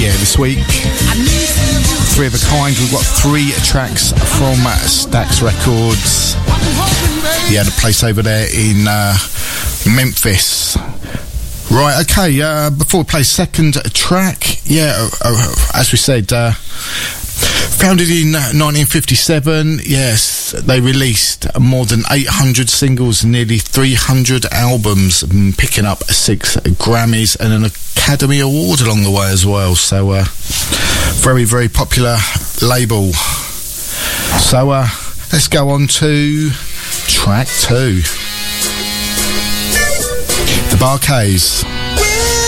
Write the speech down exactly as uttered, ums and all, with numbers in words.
yeah, this week, three of a kind. We've got three tracks from Stax Records. He had a place over there in uh, Memphis. Right, okay, uh, before we play second track, yeah, uh, uh, as we said, uh, founded in nineteen fifty-seven, yes, they released more than eight hundred singles and nearly three hundred albums, picking up six Grammys and an Academy Award along the way as well. So, uh, very, very popular label. So, uh, let's go on to track two. The Bar-Kays.